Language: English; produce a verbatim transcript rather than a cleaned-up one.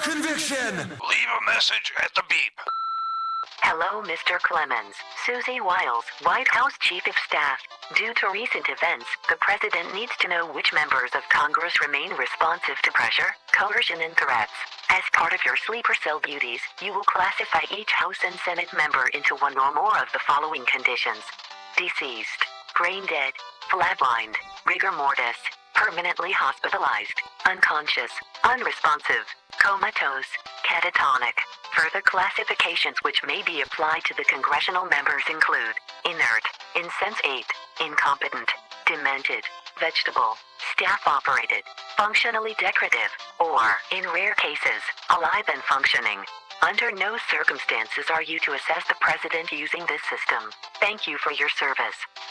conviction. Leave a message at the beep. Hello, Mister Clemens. Susie Wiles, White House Chief of Staff. Due to recent events, the President needs to know which members of Congress remain responsive to pressure, coercion, and threats. As part of your sleeper cell duties, you will classify each House and Senate member into one or more of the following conditions: deceased, brain dead, flatlined, rigor mortis, permanently hospitalized, unconscious, unresponsive, comatose, catatonic. Further classifications which may be applied to the congressional members include inert, insensate, incompetent, demented, vegetable, staff-operated, functionally decorative, or, in rare cases, alive and functioning. Under no circumstances are you to assess the President using this system. Thank you for your service.